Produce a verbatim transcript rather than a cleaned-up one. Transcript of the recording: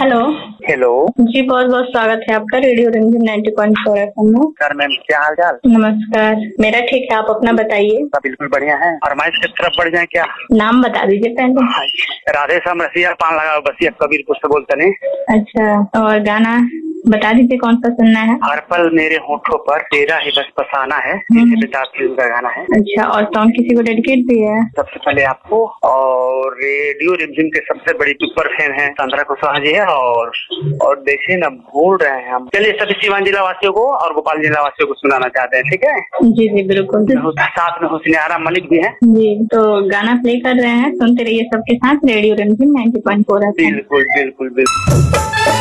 Hello. Hello जी, बहुत बहुत स्वागत है आपका radio Ranjan ninety point four FM में। सर मैम, क्या हाल चाल? नमस्कार, मेरा ठीक है, आप अपना बताइए। बिल्कुल बढ़िया है। फरमाइश की तरफ बढ़ जाए क्या? नाम बता दीजिए पहले। राधे श्याम रसिया पान लगा बसिया कबीरपुर से बोलते नहीं। अच्छा, और गाना बता दीजिए कौन सा सुनना है। हर पल मेरे होठों पर तेरा ही बस फसाना है, फिल्म का गाना है। अच्छा, और सॉन्ग किसी को डेडिकेट भी है? सबसे पहले आपको, और रेडियो रिमझिम के सबसे बड़ी सुपर फैन है चंद्रा कुशवाहा जी है। और और देखिए ना, भूल रहे हैं हम। चलिए सभी सीवान जिला वासियों को और भोपाल जिला वासियों को सुनाना चाहते हैं, ठीक है? जी जी बिल्कुल। साथ में हुस्न आरा मलिक भी है जी, तो गाना प्ले कर रहे हैं, सुनते रहिए सबके साथ रेडियो रिमझिम नाइन्टी पॉइंट फोर एफएम। बिल्कुल बिल्कुल बिल्कुल।